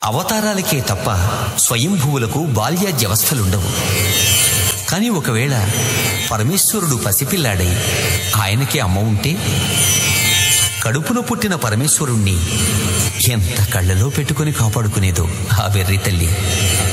అవతారాలకే తప్ప స్వయంభువులకు బాల్యాద్యవస్థలుండవు. కానీ ఒకవేళ పరమేశ్వరుడు పసిపిల్లాడై ఆయనకే అమ్మ ఉంటే కడుపున పుట్టిన పరమేశ్వరుణ్ణి ఎంత కళ్ళలో పెట్టుకుని కాపాడుకునేదో ఆ వెర్రి తల్లి.